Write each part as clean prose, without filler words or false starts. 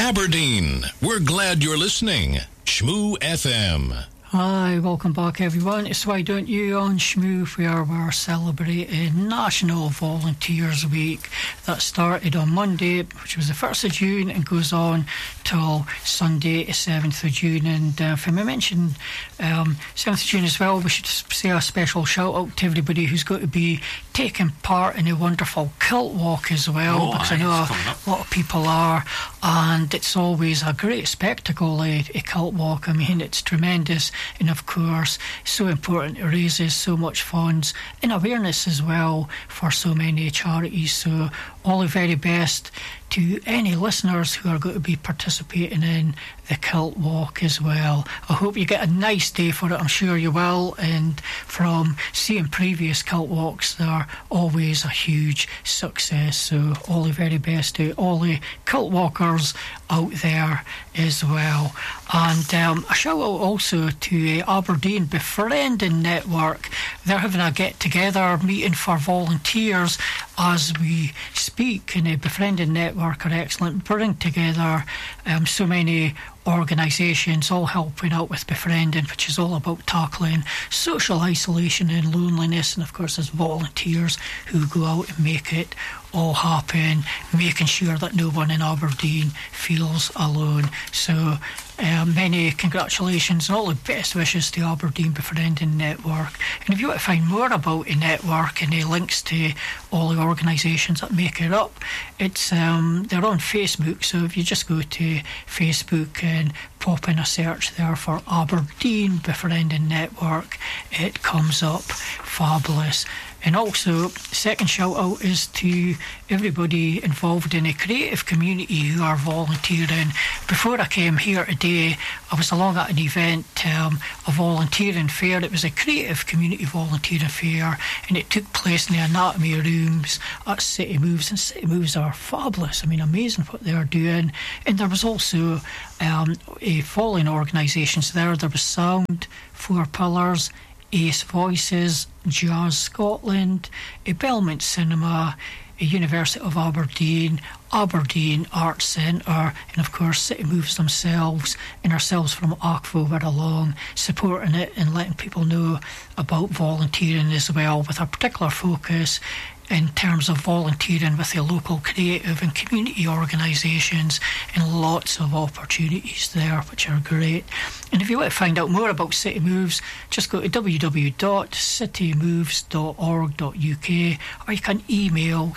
Aberdeen. We're glad you're listening. Shmoo FM. Hi, welcome back everyone. It's Why Don't You on Shmoo, where we're celebrating National Volunteers Week. That started on Monday, which was the 1st of June, and goes on till Sunday, the 7th of June. And if I mention 7th of June as well, we should say a special shout out to everybody who's going to be taking part in a wonderful kilt walk as well, because I know a lot of people are, and it's always a great spectacle, a kilt walk. I mean, it's tremendous, and of course so important. It raises so much funds and awareness as well for so many charities. So all the very best to any listeners who are going to be participating in the kilt walk as well. I hope you get a nice day for it. I'm sure you will, and from seeing previous kilt walks, they're always a huge success. So all the very best to all the kilt walkers out there as well. And a shout out also to Aberdeen Befriending Network. They're having a get-together meeting for volunteers as we speak, and the Befriending Network are excellent, bring together so many organisations all helping out with befriending, which is all about tackling social isolation and loneliness, and of course there's volunteers who go out and make it all happen, making sure that no one in Aberdeen feels alone. So many congratulations and all the best wishes to Aberdeen Befriending Network. And if you want to find more about the network and the links to all the organisations that make it up, it's they're on Facebook. So if you just go to Facebook and pop in a search there for Aberdeen Befriending Network, it comes up. Fabulous. And also, second shout out is to everybody involved in a creative community who are volunteering. Before I came here today, I was along at an event, a volunteering fair. It was a creative community volunteering fair, and it took place in the anatomy rooms at City Moves. And City Moves are fabulous. I mean, amazing what they are doing. And there was also a following organisations there. There was Sound, Four Pillars, Ace Voices, Jazz Scotland, a Belmont Cinema, a University of Aberdeen, Aberdeen Arts Centre, and of course City Moves themselves, and ourselves from ACFO were along supporting it and letting people know about volunteering as well, with a particular focus in terms of volunteering with the local creative and community organisations, and lots of opportunities there, which are great. And if you want to find out more about City Moves, just go to www.citymoves.org.uk, or you can email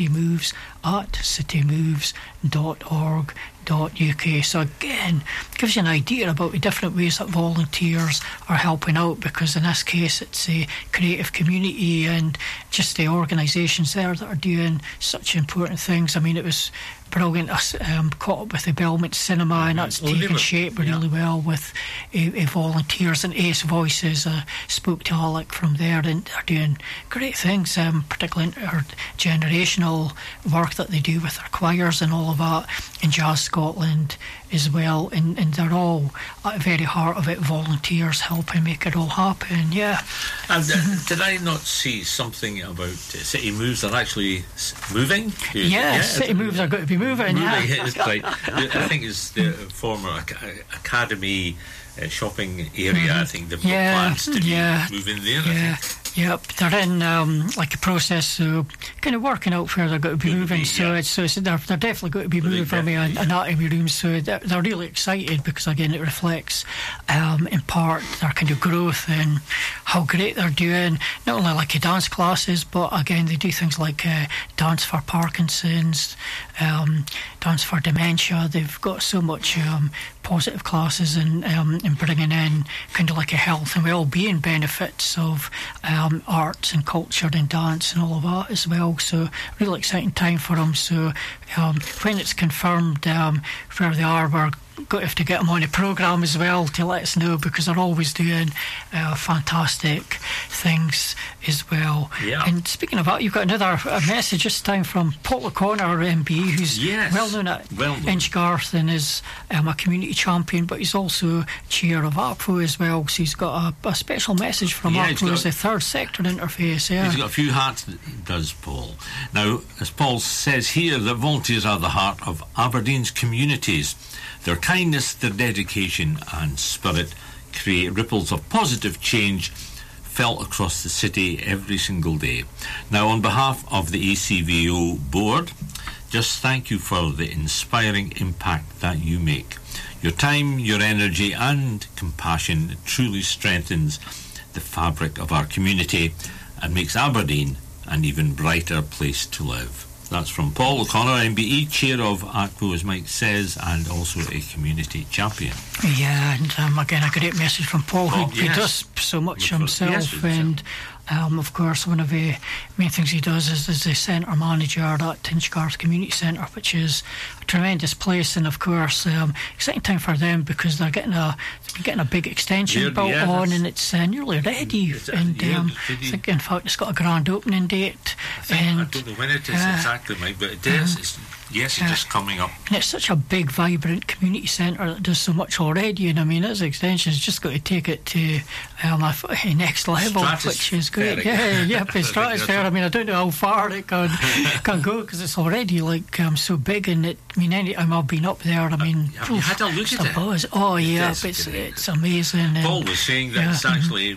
citymoves@citymoves.org.uk. So again, gives you an idea about the different ways that volunteers are helping out, because in this case it's a creative community and just the organisations there that are doing such important things. I mean, it was brilliant. I caught up with the Belmont Cinema, and that's taken shape really well with volunteers, and Ace Voices. Spoke to Alec from there, and they're doing great things, particularly intergenerational work that they do with their choirs and all of that, in Jazz Scotland as well, and they're all at the very heart of it, volunteers helping make it all happen. Yeah. And did I not see something about City Moves are actually moving? City Moves are going to be moving. It's right. I think it's the former Academy shopping area. I think they've got plans to move in there. Yep, they're in like a process, so kind of working out where they're going to be moving. They're definitely going to be moving from the anatomy room. So they're really excited, because again it reflects in part their kind of growth and how great they're doing. Not only like dance classes, but again they do things like dance for Parkinson's, dance for dementia. They've got so much positive classes and bringing in kind of like a health and well-being benefits of arts and culture and dance and all of that as well. So really exciting time for them. So when it's confirmed where they are, we're got to have to get them on the programme as well to let us know, because they're always doing fantastic things as well. Yeah. And speaking of that, you've got another message this time from Paul O'Connor, MBE, who's well known at Inchgarth and is a community champion, but he's also chair of APRO as well. So he's got a special message from APRO as the third sector interface. Yeah. He's got a few hats, does Paul. Now, as Paul says here, that volunteers are the heart of Aberdeen's communities. Their kindness, their dedication and spirit create ripples of positive change felt across the city every single day. Now, on behalf of the ACVO board, just thank you for the inspiring impact that you make. Your time, your energy and compassion truly strengthens the fabric of our community and makes Aberdeen an even brighter place to live. That's from Paul O'Connor, MBE, chair of ACVO, as Mike says, and also a community champion. Yeah, and again, a great message from Paul, who does so much himself. And of course, one of the main things he does is the centre manager at Inchgarth Community Centre, which is a tremendous place. And of course, exciting time for them, because they're getting a big extension built on, and it's nearly ready. I think, in fact, it's got a grand opening date. I don't know when it is exactly, Mike, but it is. It's just coming up. And it's such a big, vibrant community centre that does so much already. And I mean, as extension's just got to take it to a next level, which is great. It's stratosphere. I mean, I don't know how far it can go, because it's already so big. And anytime I've been up there, I mean, have you had a look at it? Buzz. Oh yeah, it's amazing. Paul was saying that it's actually.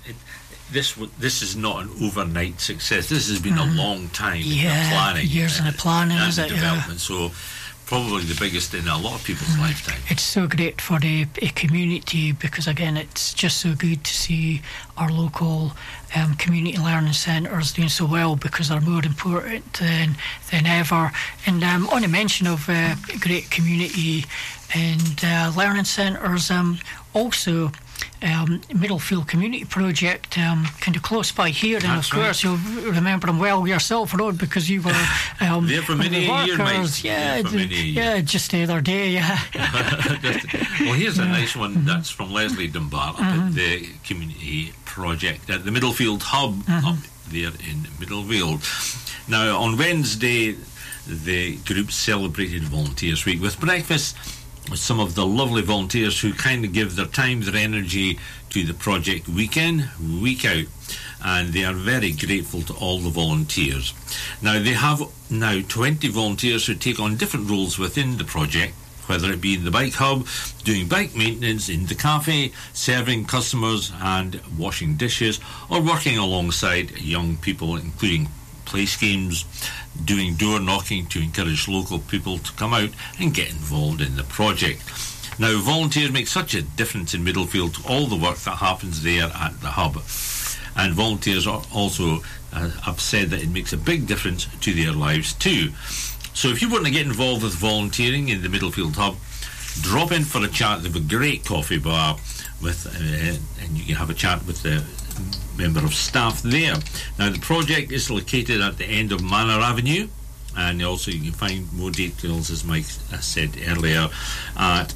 This is not an overnight success. This has been a long time in the planning. Years in the planning, and the development. So probably the biggest in a lot of people's lifetime. It's so great for the community, because again, it's just so good to see our local community learning centres doing so well, because they're more important than ever. And on a mention of great community and learning centres, also Middlefield Community Project, kind of close by here, and of course you'll remember them well yourself, Rod, because you were there for many years, just the other day. Well, here's a nice one that's from Leslie Dunbar up at the Community Project at the Middlefield Hub up there in Middlefield. Now, on Wednesday, the group celebrated Volunteers Week with breakfast with some of the lovely volunteers who kind of give their time, their energy to the project week in, week out, and they are very grateful to all the volunteers. Now, they have now 20 volunteers who take on different roles within the project, whether it be in the bike hub, doing bike maintenance, in the cafe, serving customers and washing dishes, or working alongside young people, including play schemes, doing door knocking to encourage local people to come out and get involved in the project. Now, volunteers make such a difference in Middlefield to all the work that happens there at the hub. And volunteers are also have said that it makes a big difference to their lives too. So if you want to get involved with volunteering in the Middlefield Hub, drop in for a chat. They have a great coffee bar with, and you can have a chat with the member of staff there. Now, the project is located at the end of Manor Avenue, and also you can find more details, as Mike said earlier, at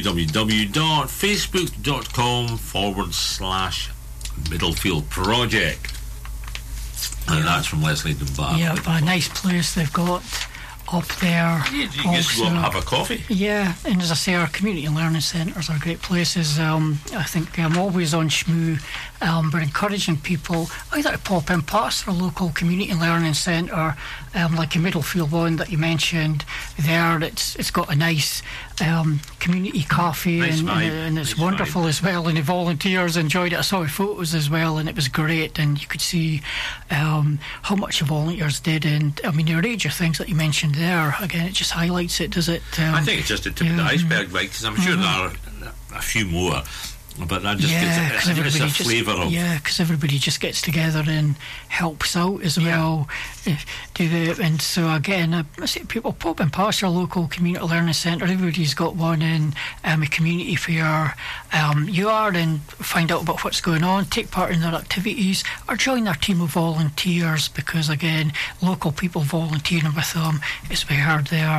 www.facebook.com/Middlefield Project. And that's from Leslie Dunbar. Yeah, a nice place they've got up there. You just go up and have a coffee. Yeah, and as I say, our community learning centres are great places. I think I'm always on Shmoo. We're encouraging people either to pop in past our local community learning centre, like a Middlefield one that you mentioned there. It's got a nice community coffee, and it's nice wonderful vibe as well, and the volunteers enjoyed it. I saw the photos as well, and it was great, and you could see how much the volunteers did. And I mean, the range of things that you mentioned there, again, it just highlights it, does it? I think it's just the tip of the iceberg, Mike, because I'm sure there are a few more. But that just gives a flavour of... Yeah, because everybody just gets together and helps out as well. And so, again, I see people popping past our local community learning centre. Everybody's got one in a community fair yard, and find out about what's going on, take part in their activities, or join their team of volunteers, because, again, local people volunteering with them is where their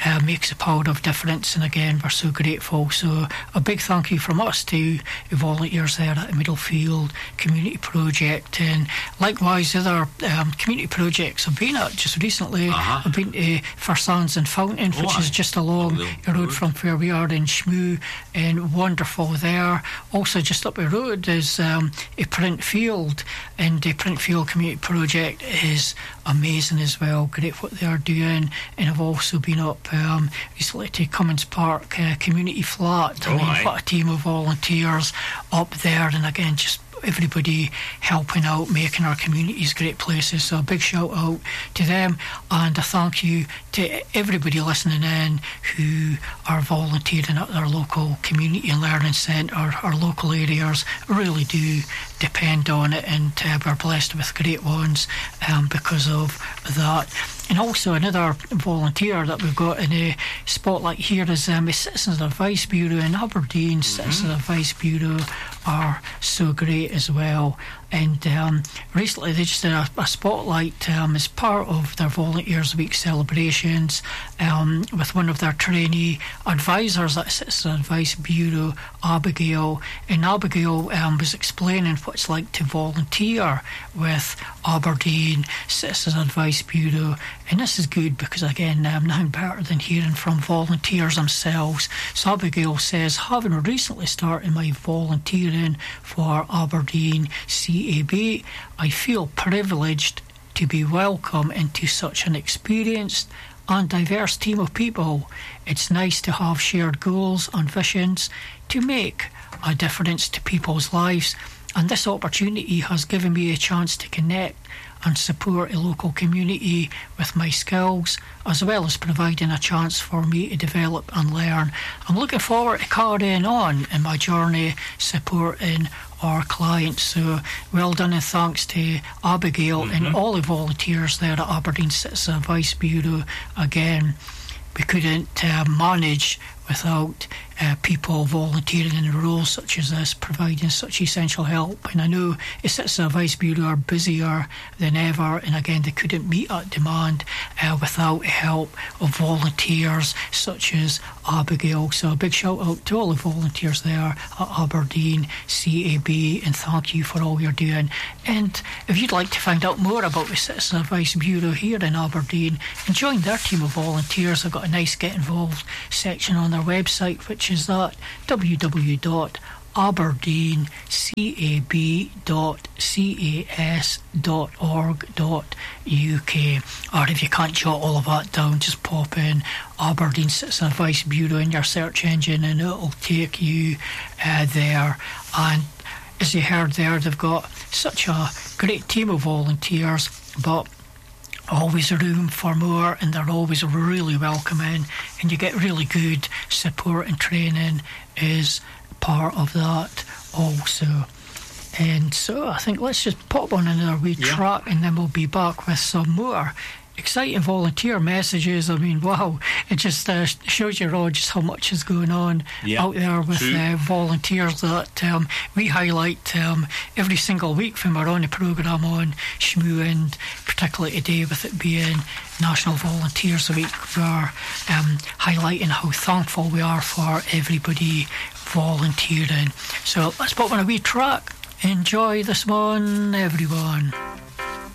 makes a power of difference, and again we're so grateful. So a big thank you from us to volunteers there at the Middlefield Community Project, and likewise other community projects I've been at just recently. I've been to First Sands and Fountain, which is just along the road from where we are in Shmoo, and wonderful there. Also just up the road is a Printfield, and the Printfield Community Project is amazing as well. Great what they are doing. And I've also been up recently to Cummins Park Community Flat. I mean, what a team of volunteers up there, and again just everybody helping out, making our communities great places. So a big shout out to them, and a thank you to everybody listening in who are volunteering at their local community and learning centre. Our local areas really do depend on it, and we're blessed with great ones because of that. And also another volunteer that we've got in a spotlight here is the Citizens Advice Bureau in Aberdeen. Citizens Advice Bureau are so great as well. And recently they just did a spotlight as part of their Volunteers Week celebrations with one of their trainee advisors at Citizen Advice Bureau, Abigail. And Abigail was explaining what it's like to volunteer with Aberdeen Citizen Advice Bureau. And this is good because, again, nothing better than hearing from volunteers themselves. So Abigail says, having recently started my volunteering for Aberdeen CAB, I feel privileged to be welcome into such an experienced and diverse team of people. It's nice to have shared goals and visions to make a difference to people's lives, and this opportunity has given me a chance to connect and support a local community with my skills, as well as providing a chance for me to develop and learn. I'm looking forward to carrying on in my journey supporting our clients. So well done, and thanks to Abigail and all the volunteers there at Aberdeen Citizen Advice Bureau. Again, we couldn't manage without people volunteering in roles such as this, providing such essential help. And I know the Citizen Advice Bureau are busier than ever, and again they couldn't meet that demand without the help of volunteers such as Abigail. So a big shout out to all the volunteers there at Aberdeen CAB, and thank you for all you're doing. And if you'd like to find out more about the Citizen Advice Bureau here in Aberdeen and join their team of volunteers, I've got a nice get involved section on their website, which is that www.aberdeencas.org.uk. Or if you can't jot all of that down, just pop in Aberdeen Citizen Advice Bureau in your search engine and it'll take you there. And as you heard there, they've got such a great team of volunteers, but always room for more, and they're always really welcoming, and you get really good support and training is part of that also. And so I think let's just pop on another wee track, and then we'll be back with some more exciting volunteer messages. I mean, wow, it just shows you all just how much is going on out there with volunteers that we highlight every single week when we're on the programme on Shmoo, and particularly today with it being National Volunteers Week, we're highlighting how thankful we are for everybody volunteering. So let's pop on a wee track. Enjoy this one, everyone.